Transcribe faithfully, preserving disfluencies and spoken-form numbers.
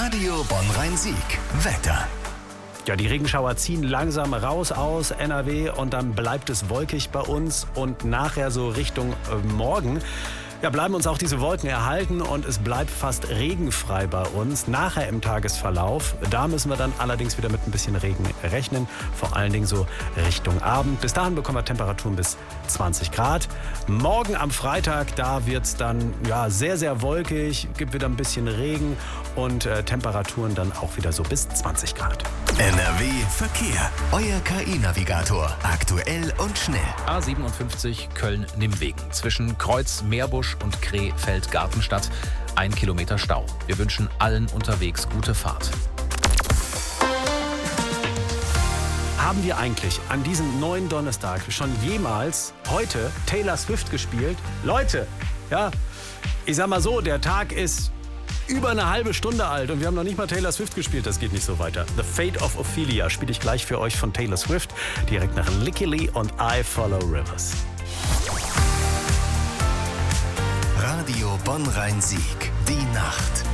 Radio Bonn-Rhein-Sieg. Wetter. Ja, die Regenschauer ziehen langsam raus aus N R W und dann bleibt es wolkig bei uns und nachher so Richtung äh, Morgen. Ja, bleiben uns auch diese Wolken erhalten und es bleibt fast regenfrei bei uns. Nachher im Tagesverlauf, da müssen wir dann allerdings wieder mit ein bisschen Regen rechnen. Vor allen Dingen so Richtung Abend. Bis dahin bekommen wir Temperaturen bis zwanzig Grad. Morgen am Freitag, da wird es dann ja, sehr, sehr wolkig, gibt wieder ein bisschen Regen und äh, Temperaturen dann auch wieder so bis zwanzig Grad. N R W Verkehr. Euer K I-Navigator. Aktuell und schnell. A siebenundfünfzig Köln-Nimmwegen. Zwischen Kreuz, Meerbusch und Krefeld-Gartenstadt. Ein Kilometer Stau. Wir wünschen allen unterwegs gute Fahrt. Haben wir eigentlich an diesem neuen Donnerstag schon jemals heute Taylor Swift gespielt? Leute, ja, ich sag mal so, der Tag ist über eine halbe Stunde alt und wir haben noch nicht mal Taylor Swift gespielt. Das geht nicht so weiter. The Fate of Ophelia spiele ich gleich für euch von Taylor Swift. Direkt nach Licky Lee und I Follow Rivers. Radio Bonn-Rhein-Sieg. Die Nacht.